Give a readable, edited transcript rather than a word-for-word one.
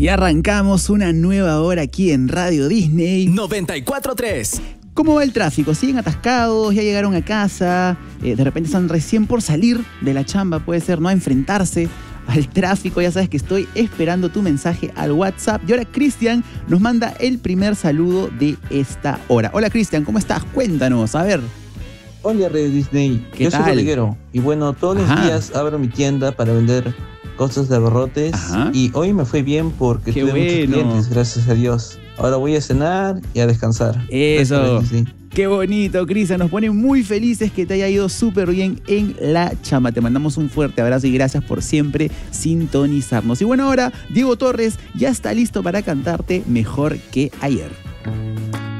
Y arrancamos una nueva hora aquí en Radio Disney 94.3. ¿Cómo va el tráfico? ¿Siguen atascados? ¿Ya llegaron a casa? De repente están recién por salir de la chamba, puede ser, ¿no? A enfrentarse al tráfico. Ya sabes que estoy esperando tu mensaje al WhatsApp. Y ahora Cristian nos manda el primer saludo de esta hora. Hola Cristian, ¿cómo estás? Cuéntanos, a ver. Hola Radio Disney, ¿Qué yo tal? soy Rodriguero y bueno, todos los días abro mi tienda para vender cosas de abarrotes. Y hoy me fue bien porque tuve muchos clientes, gracias a Dios. Ahora voy a cenar y a descansar. Eso, qué bonito, Cristian, nos pone muy felices que te haya ido súper bien en la chamba. Te mandamos un fuerte abrazo y gracias por siempre sintonizarnos. Y bueno, ahora Diego Torres ya está listo para cantarte Mejor que Ayer.